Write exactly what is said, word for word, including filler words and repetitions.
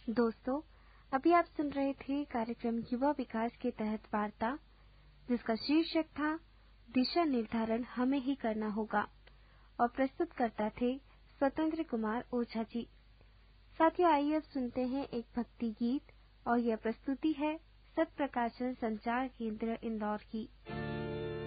दोस्तों, अभी आप सुन रहे थे कार्यक्रम युवा विकास के तहत वार्ता, जिसका शीर्षक था दिशा निर्धारण हमें ही करना होगा और प्रस्तुत करता थे स्वतंत्र कुमार ओझा जी। साथियों, आइए अब सुनते हैं एक भक्ति गीत और यह प्रस्तुति है सत्प्रकाशन संचार केंद्र इंदौर की।